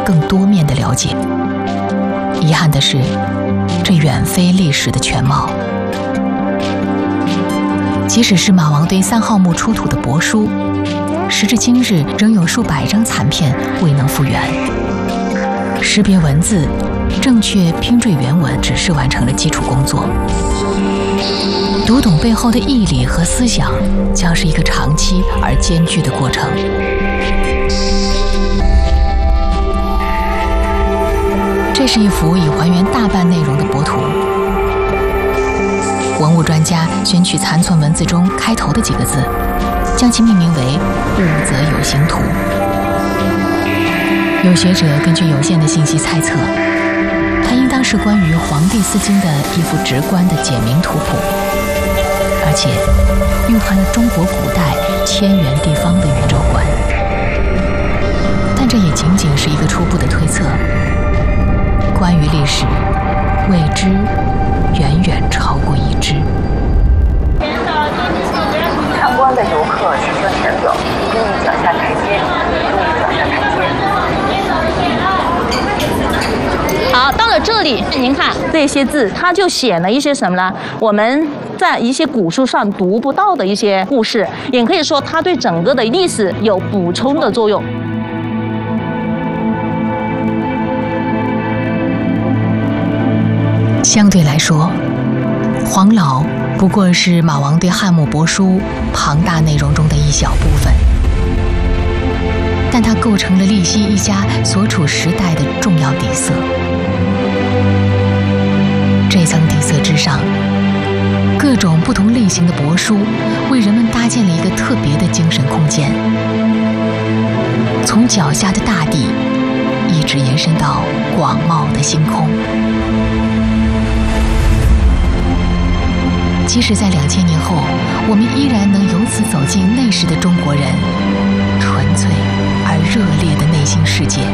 更多面的了解。遗憾的是，这远非历史的全貌。即使是马王堆3号墓出土的帛书，时至今日仍有数百张残片未能复原。识别文字、正确拼缀原文只是完成了基础工作，读懂背后的义理和思想，将是一个长期而艰巨的过程。这是一幅已还原大半内容的帛图。文物专家选取残存文字中开头的几个字，将其命名为“物则有形图”。有学者根据有限的信息猜测，它应当是关于黄帝丝巾的一幅直观的简明图谱，而且蕴含了中国古代千元地方的宇宙观。但这也仅仅是一个初步的推测。关于历史，未知远远超过已知。 参观的游客请向前走，注意脚下台阶，注意脚下台阶。 好，到了这里，您看这些字，它就写了一些什么呢？我们在一些古书上读不到的一些故事，也可以说它对整个的历史有补充的作用。 相对来说，黄老不过是马王堆汉墓帛书庞大内容中的一小部分，但它构成了利西一家所处时代的重要底色。这层底色之上，各种不同类型的帛书为人们搭建了一个特别的精神空间，从脚下的大地一直延伸到广袤的星空。即使在2000年后，我们依然能由此走进那时的中国人纯粹而热烈的内心世界。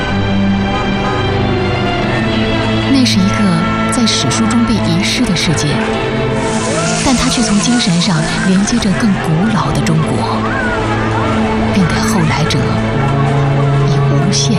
那是一个在史书中被遗失的世界，但它却从精神上连接着更古老的中国，并给后来者